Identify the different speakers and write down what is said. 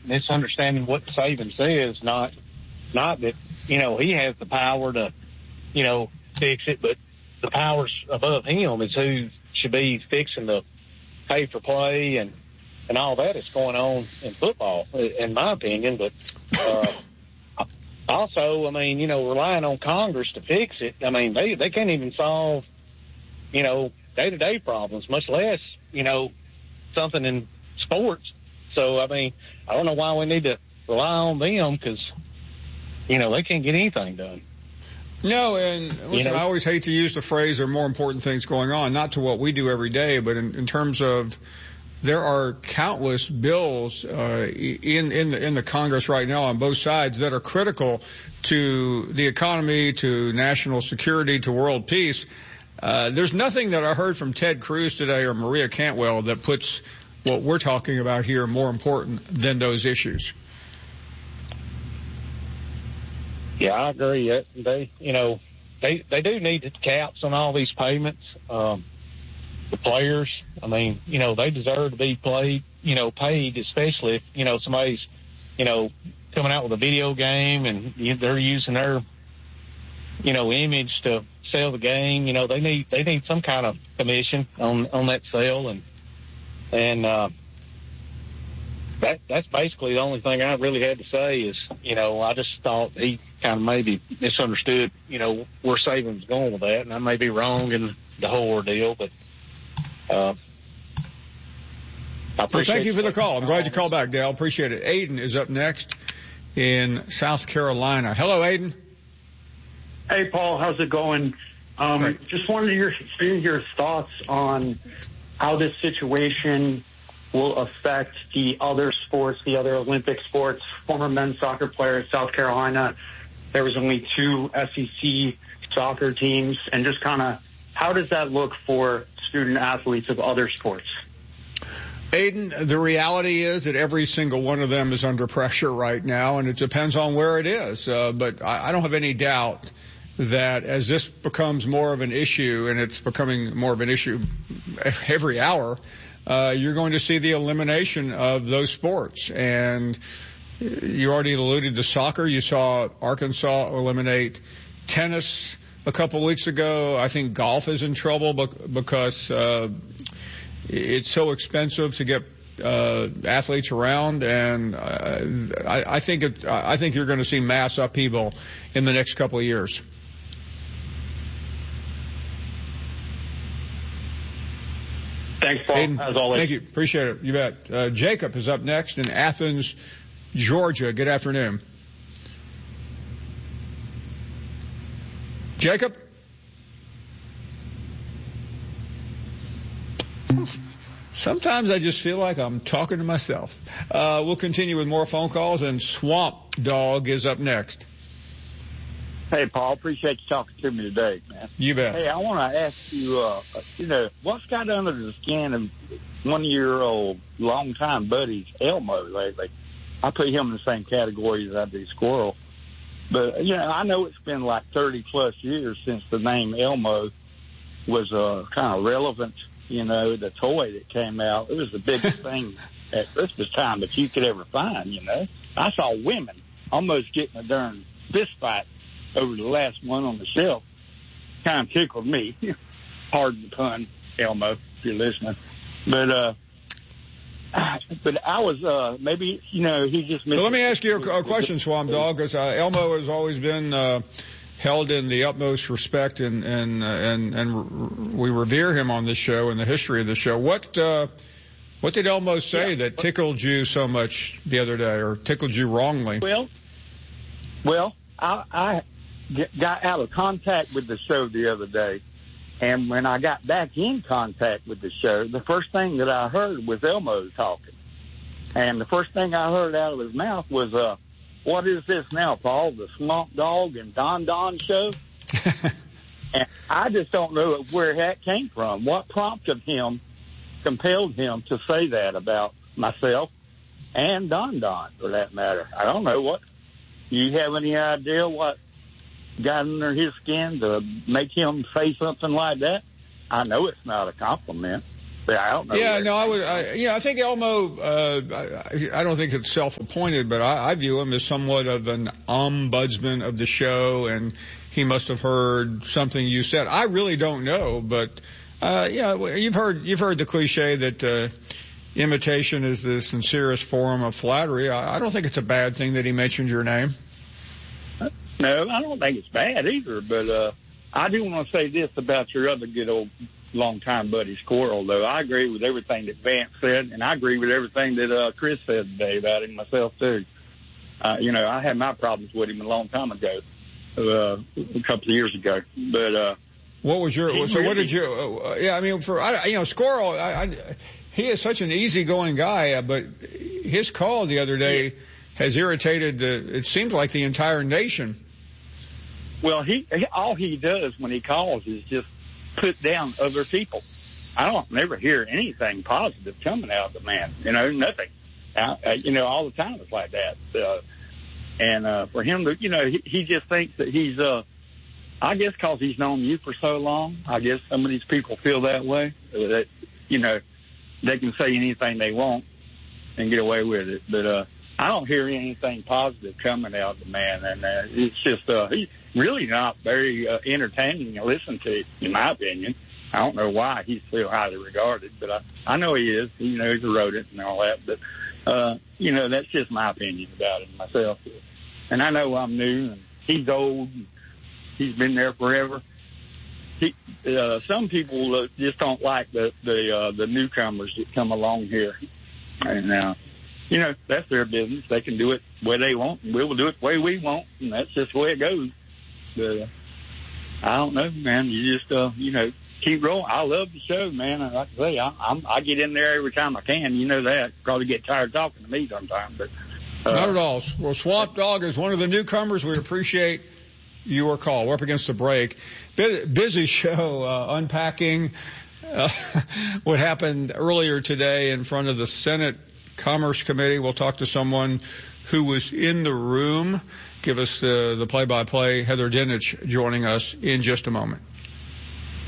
Speaker 1: misunderstanding what Saban says, not that, he has the power to, fix it, but the powers above him is who should be fixing the pay for play and all that is going on in football, in my opinion. But also, relying on Congress to fix it, they can't even solve, day-to-day problems, much less, something in sports. So, I don't know why we need to rely on them because, they can't get anything done.
Speaker 2: No, and listen, I always hate to use the phrase there are more important things going on, not to what we do every day, but in terms of there are countless bills in the Congress right now on both sides that are critical to the economy, to national security, to world peace. There's nothing that I heard from Ted Cruz today or Maria Cantwell that puts what we're talking about here more important than those issues.
Speaker 1: Yeah, I agree. They do need the caps on all these payments. The players, they deserve to be paid, especially if, somebody's, coming out with a video game and they're using their, image to sell the game. They need some kind of commission on that sale. And that's basically the only thing I really had to say is, I just thought he kind of maybe misunderstood, where Saban's going with that. And I may be wrong in the whole ordeal, but,
Speaker 2: well, thank you for the call. I'm glad you called back, Dale. Appreciate it. Aiden is up next in South Carolina. Hello, Aiden.
Speaker 3: Hey, Paul. How's it going? Just wanted to hear your thoughts on how this situation will affect the other sports, the other Olympic sports. Former men's soccer player at South Carolina. There was only 2 SEC soccer teams. And just kind of how does that look for student athletes of other sports?
Speaker 2: Aiden, the reality is that every single one of them is under pressure right now, and it depends on where it is. But I don't have any doubt that as this becomes more of an issue, and it's becoming more of an issue every hour, you're going to see the elimination of those sports. And you already alluded to soccer. You saw Arkansas eliminate tennis a couple weeks ago. I think golf is in trouble because it's so expensive to get athletes around, and I think you're going to see mass upheaval in the next couple of years.
Speaker 3: Thanks, Paul.
Speaker 2: Aiden,
Speaker 3: as always.
Speaker 2: Thank you. Appreciate it. You bet. Jacob is up next in Athens, Georgia. Good afternoon. Jacob? Sometimes I just feel like I'm talking to myself. We'll continue with more phone calls, and Swamp Dog is up next.
Speaker 4: Hey, Paul, appreciate you talking to me today, man.
Speaker 2: You bet.
Speaker 4: Hey, I want to ask you, what's got under the skin of 1-year-old longtime buddies, Elmo, lately? I put him in the same category as I do Squirrel. But, I know it's been like 30-plus years since the name Elmo was kind of relevant, the toy that came out. It was the biggest thing at Christmas time that you could ever find, I saw women almost getting a darn fist fight over the last one on the shelf. Kind of tickled me. Pardon the pun, Elmo, if you're listening. But I was, maybe, he just...
Speaker 2: So let me ask you a question, Swamp Dog, because Elmo has always been held in the utmost respect, and we revere him on this show and the history of the show. What did Elmo say that tickled you so much the other day, or tickled you wrongly?
Speaker 4: Well, I got out of contact with the show the other day, and when I got back in contact with the show, the first thing that I heard was Elmo talking. And the first thing I heard out of his mouth was, what is this now, Paul, the Swamp Dog and Don Don show? And I just don't know where that came from. What prompted him, compelled him to say that about myself and Don Don, for that matter? I don't know. What, do you have any idea what got under his skin to make him say something like that? I know it's not a compliment, I don't know.
Speaker 2: Yeah, no, I think Elmo, I don't think it's self-appointed, but I view him as somewhat of an ombudsman of the show, and he must have heard something you said. I really don't know, but, you've heard the cliche that, imitation is the sincerest form of flattery. I don't think it's a bad thing that he mentioned your name.
Speaker 4: No, I don't think it's bad either, but, I do want to say this about your other good old longtime buddy Squirrel, though. I agree with everything that Vance said, and I agree with everything that Chris said today about him myself, too. I had my problems with him a long time ago, a couple of years ago. But
Speaker 2: what was your? So what did you? Squirrel. He is such an easygoing guy, but his call the other day has irritated. It seems like the entire nation.
Speaker 4: Well, all he does when he calls is just put down other people. I don't never hear anything positive coming out of the man. Nothing. All the time it's like that. And for him to, he just thinks that he's, I guess because he's known you for so long, I guess some of these people feel that way, that, they can say anything they want and get away with it. But I don't hear anything positive coming out of the man. And it's just, he's really not very entertaining to listen to, in my opinion. I don't know why he's so highly regarded, but I know he is. He's a rodent and all that. But, that's just my opinion about him myself. And I know I'm new and he's old. And he's been there forever. Some people just don't like the newcomers that come along here. And, that's their business. They can do it the way they want, and we'll do it the way we want, and that's just the way it goes. But I don't know, man. You just, keep rolling. I love the show, man. And like I say, I get in there every time I can. You know that. Probably get tired talking to me sometimes, but
Speaker 2: not at all. Well, Swamp Dog is one of the newcomers. We appreciate your call. We're up against the break. Busy show, unpacking what happened earlier today in front of the Senate Commerce Committee. We'll talk to someone who was in the room. Give us the play-by-play. Heather Dinich joining us in just a moment.